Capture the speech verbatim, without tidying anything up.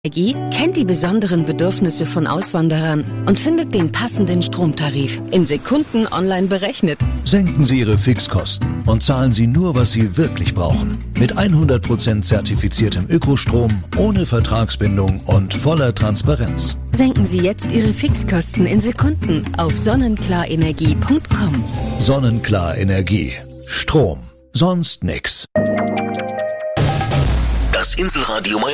Energie kennt die besonderen Bedürfnisse von Auswanderern und findet den passenden Stromtarif. In Sekunden online berechnet. Senken Sie Ihre Fixkosten und zahlen Sie nur, was Sie wirklich brauchen. Mit hundert Prozent zertifiziertem Ökostrom, ohne Vertragsbindung und voller Transparenz. Senken Sie jetzt Ihre Fixkosten in Sekunden auf sonnenklar-energie punkt com. Sonnenklar Energie. Strom. Sonst nix. Das Inselradio